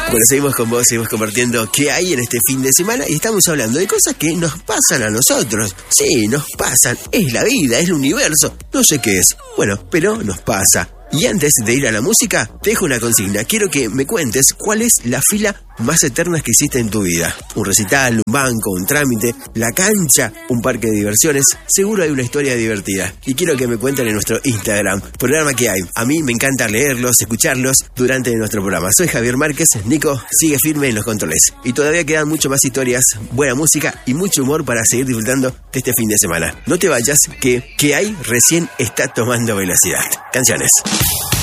Bueno, seguimos con vos, seguimos compartiendo qué hay en este fin de semana y estamos hablando de cosas que nos pasan a nosotros. Sí, nos pasan, es la vida, es el universo, no sé qué es. Bueno, pero nos pasa. Y antes de ir a la música, te dejo una consigna. Quiero que me cuentes cuál es la fila más eterna que hiciste en tu vida. Un recital, un banco, un trámite, la cancha, un parque de diversiones. Seguro hay una historia divertida. Y quiero que me cuenten en nuestro Instagram, programa que hay. A mí me encanta leerlos, escucharlos durante nuestro programa. Soy Javier Márquez. Nico sigue firme en los controles. Y todavía quedan mucho más historias, buena música y mucho humor para seguir disfrutando de este fin de semana. No te vayas, que hay recién está tomando velocidad. Canciones.